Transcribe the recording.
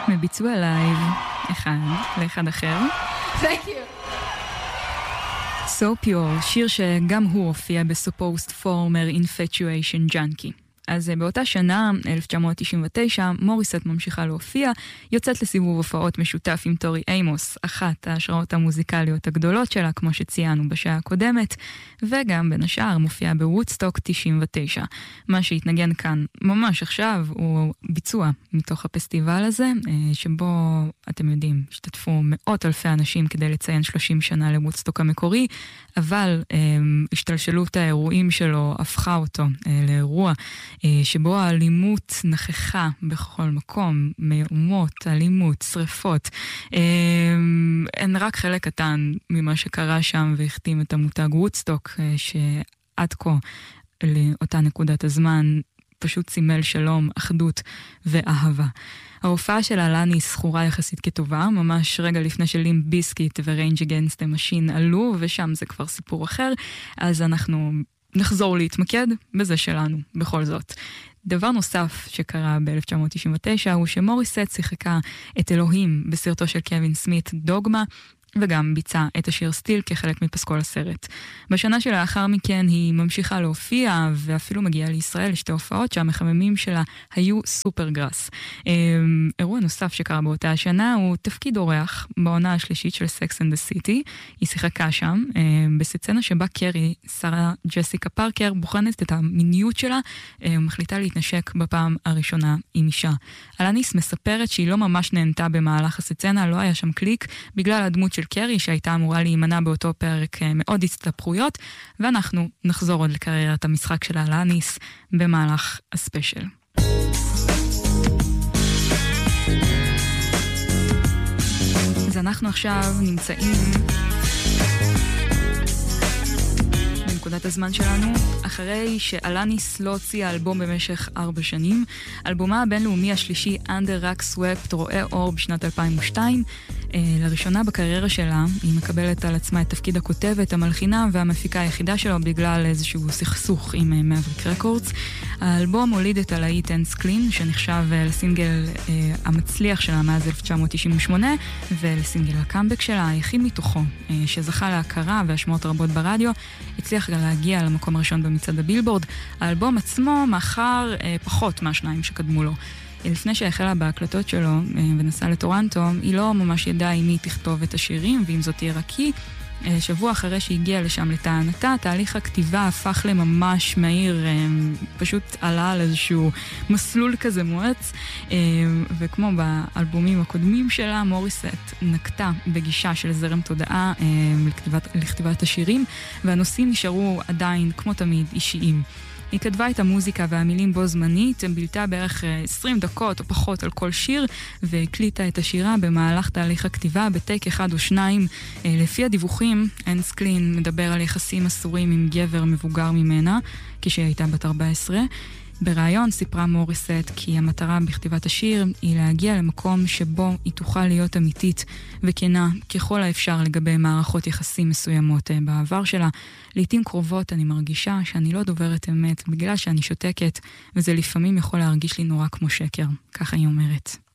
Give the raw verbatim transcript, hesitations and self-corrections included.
מביצוע לייב אחד לאחד אחר. Thank you. So Pure, שיר שגם הוא הופיע ב-Supposed Former Infatuation Junkie. אז באותה שנה, אלף תשע מאות תשעים ותשע, מוריסט ממשיכה להופיע, יוצאת לסיבוב הופעות משותף עם טורי אימוס, אחת ההשראות המוזיקליות הגדולות שלה, כמו שציינו בשעה הקודמת, וגם בין השאר מופיעה בוודסטוק תשעים ותשע. מה שהתנגן כאן ממש עכשיו הוא ביצוע מתוך הפסטיבל הזה, שבו, אתם יודעים, השתתפו מאות אלפי אנשים כדי לציין שלושים שנה לוודסטוק המקורי, אבל השתלשלות האירועים שלו הפכה אותו לאירוע שבו האלימות נכחה בכל מקום, מהומות, אלימות, שריפות. אין רק חלק קטן ממה שקרה שם והחתים את המותג וודסטוק, שעד כה לאותה נקודת הזמן פשוט סימל שלום, אחדות ואהבה. ההופעה של אלני סחורה יחסית כטובה, ממש רגע לפני שלימפ ביזקיט וריינג' אגיינסט דה משין עלו, ושם זה כבר סיפור אחר, אז אנחנו נחזור להתמקד בזה שלנו, בכל זאת. דבר נוסף שקרה ב-אלף תשע מאות תשעים ותשע הוא שמוריסט שיחקה את אלוהים בסרטו של קווין סמית דוגמה, וגם ביצעה את השיר סטיל כחלק מפסקול הסרט. בשנה שלאחר מכן היא ממשיכה להופיע, ואפילו מגיעה לישראל לשתי הופעות שהמחממים שלה היו סופר גרס. אירוע נוסף שקרה באותה השנה הוא תפקיד אורח בעונה השלישית של Sex and the City. היא שיחקה שם, בסצנה שבה קרי, שרה ג'סיקה פארקר, בוחנת את המיניות שלה, ומחליטה להתנשק בפעם הראשונה עם אישה. אלניס מספרת שהיא לא ממש נהנתה במהלך הסצנה, לא היה שם קליק, בגלל הדמות של קרי שהייתה אמורה להימנע באותו פרק מאוד הצטפרויות, ואנחנו נחזור עוד לקריירת המשחק של אלניס במהלך הספיישל. אז אנחנו עכשיו נמצאים בנקודת הזמן שלנו, אחרי שאלניס לא הוציאה אלבום במשך ארבע שנים. אלבומה הבינלאומי השלישי, Under Rock Swept, רואה אור בשנת אלפיים ושתיים. לראשונה בקריירה שלה, היא מקבלת על עצמה את תפקיד הכותבת, המלחינה והמפיקה היחידה שלו בגלל איזשהו סכסוך עם מאבריק רקורדס. האלבום הוליד את הלהיט אנס קלין, שנחשב לסינגל המצליח שלה מאז אלף תשע מאות תשעים ושמונה, ולסינגל הקאמבק שלה, היחיד מתוכו, שזכה להכרה והשמעות רבות ברדיו, הצליח להגיע למקום הראשון במצעד הבילבורד. האלבום עצמו מאחר פחות מהשניים שקדמו לו. לפני שהחלה בהקלטות שלו ונסעה לטורנטו, היא לא ממש ידעה אם היא תכתוב את השירים, ואם זאת תהיה רק היא. שבוע אחרי שהגיעה לשם לטענתה, תהליך הכתיבה הפך לממש מהיר, פשוט עלה על איזשהו מסלול כזה מואץ, וכמו באלבומים הקודמים שלה, מוריסט נקטה בגישה של זרם תודעה לכתיבת, לכתיבת השירים, והנושאים נשארו עדיין, כמו תמיד, אישיים. היא כתבה את המוזיקה והמילים בו זמנית, בילתה בערך עשרים דקות או פחות על כל שיר, והקליטה את השירה במהלך תהליך הכתיבה בטייק אחד או שניים. לפי הדיווחים, אנס קלין מדבר על יחסים אסורים עם גבר מבוגר ממנה, כשהיא הייתה בת ארבע עשרה. ברעיון סיפרה מוריסט כי המטרה בכתיבת השיר היא להגיע למקום שבו היא תוכל להיות אמיתית וכנה ככל האפשר לגבי מערכות יחסים מסוימות בעבר שלה. לעתים קרובות אני מרגישה שאני לא דוברת אמת בגלל שאני שותקת, וזה לפעמים יכול להרגיש לי נורא כמו שקר, ככה היא אומרת.